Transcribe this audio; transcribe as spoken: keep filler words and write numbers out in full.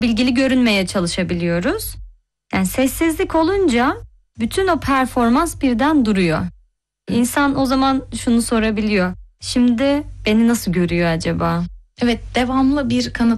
bilgili görünmeye çalışabiliyoruz. Yani sessizlik olunca bütün o performans birden duruyor. İnsan o zaman şunu sorabiliyor. Şimdi beni nasıl görüyor acaba? Evet, devamlı bir kanıt